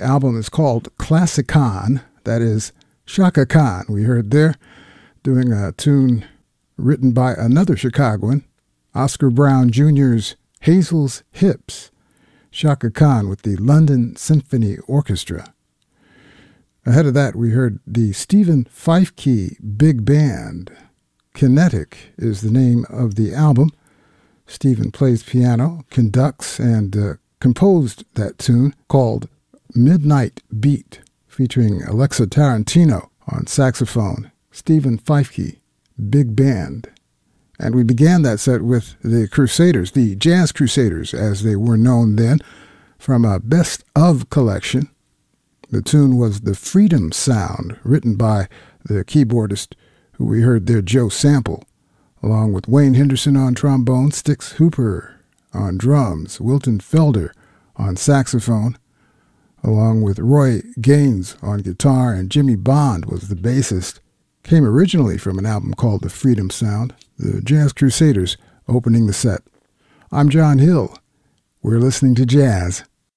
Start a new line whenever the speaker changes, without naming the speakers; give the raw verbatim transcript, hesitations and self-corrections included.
album is called Classicon. That is Chaka Khan. We heard there doing a tune written by another Chicagoan, Oscar Brown Junior's Hazel's Hips. Chaka Khan with the London Symphony Orchestra. Ahead of that, we heard the Stephen Feifke Big Band. Kinetic is the name of the album. Stephen plays piano, conducts, and uh, composed that tune called Midnight Beat, featuring Alexa Tarantino on saxophone. Stephen Feifke Big Band. And we began that set with the Crusaders, the Jazz Crusaders, as they were known then, from a Best Of collection. The tune was The Freedom Sound, written by the keyboardist who we heard there, Joe Sample, along with Wayne Henderson on trombone, Stix Hooper on drums, Wilton Felder on saxophone, along with Roy Gaines on guitar, and Jimmy Bond was the bassist. Came originally from an album called The Freedom Sound, the Jazz Crusaders opening the set. I'm John Hill. We're listening to jazz